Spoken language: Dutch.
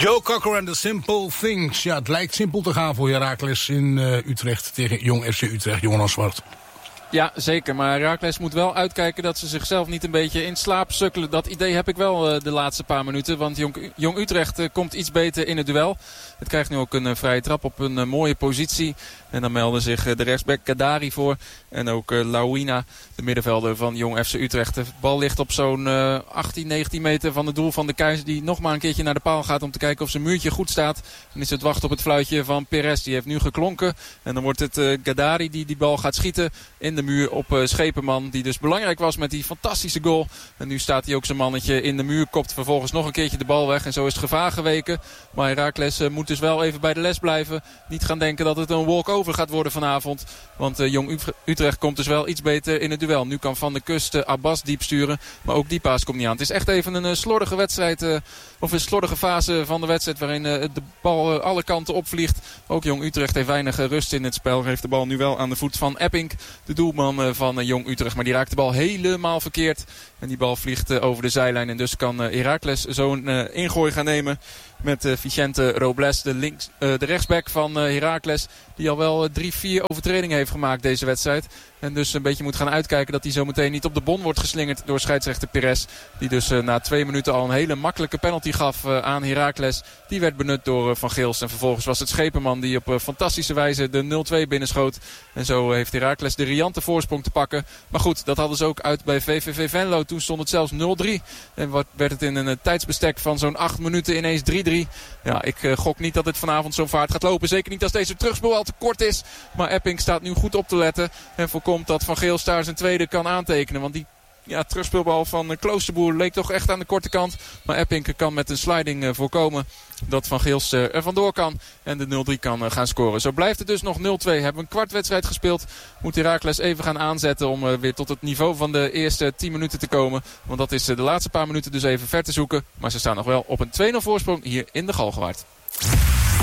Joe Cocker and the Simple Things. Ja, het lijkt simpel te gaan voor Heracles in Utrecht tegen Jong FC Utrecht. Jonas Zwart. Ja, zeker. Maar Heracles moet wel uitkijken dat ze zichzelf niet een beetje in slaap sukkelen. Dat idee heb ik wel de laatste paar minuten. Want Jong Utrecht komt iets beter in het duel. Het krijgt nu ook een vrije trap op een mooie positie. En dan melden zich de rechtsback Kadari voor. En ook Lauina, de middenvelder van Jong FC Utrecht. De bal ligt op zo'n 18, 19 meter van het doel van de Keizer. Die nog maar een keertje naar de paal gaat om te kijken of zijn muurtje goed staat. Dan is het wachten op het fluitje van Perez. Die heeft nu geklonken. En dan wordt het Kadari die bal gaat schieten in de muur op Schepenman. Die dus belangrijk was met die fantastische goal. En nu staat hij ook zijn mannetje in de muur. Kopt vervolgens nog een keertje de bal weg. En zo is het gevaar geweken. Maar Heracles moet dus wel even bij de les blijven. Niet gaan denken dat het een walk-over gaat worden vanavond. Want Jong Utrecht komt dus wel iets beter in het duel. Nu kan Van der Kust Abbas diep sturen. Maar ook die paas komt niet aan. Het is echt even een slordige wedstrijd. Of een slordige fase van de wedstrijd. Waarin de bal alle kanten opvliegt. Ook Jong Utrecht heeft weinig rust in het spel. Heeft de bal nu wel aan de voet van Epping. De doelman van Jong Utrecht. Maar die raakt de bal helemaal verkeerd. En die bal vliegt over de zijlijn. En dus kan Heracles zo'n ingooi gaan nemen. Met Vicente Robles, de rechtsback van Heracles. Die al wel 3-4 overtredingen heeft gemaakt deze wedstrijd. En dus een beetje moet gaan uitkijken dat hij zo meteen niet op de bon wordt geslingerd door scheidsrechter Perez. Die dus na 2 minuten al een hele makkelijke penalty gaf aan Heracles. Die werd benut door Van Geels. En vervolgens was het Schepenman die op fantastische wijze de 0-2 binnenschoot. En zo heeft Heracles de riante voorsprong te pakken. Maar goed, dat hadden ze ook uit bij VVV Venlo. Toen stond het zelfs 0-3. En werd het in een tijdsbestek van zo'n 8 minuten ineens 3-3. Ja, ik gok niet dat het vanavond zo'n vaart gaat lopen. Zeker niet als deze terugspel al te kort is. Maar Epping staat nu goed op te letten. En voorkomt dat Van Geels daar zijn tweede kan aantekenen. Want die terugspeelbal van Kloosterboer leek toch echt aan de korte kant. Maar Epping kan met een sliding voorkomen dat Van Geels er vandoor kan. En de 0-3 kan gaan scoren. Zo blijft het dus nog 0-2. Hebben we een kwartwedstrijd gespeeld. Moet Heracles even gaan aanzetten om weer tot het niveau van de eerste 10 minuten te komen. Want dat is de laatste paar minuten dus even ver te zoeken. Maar ze staan nog wel op een 2-0 voorsprong hier in de Galgenwaard.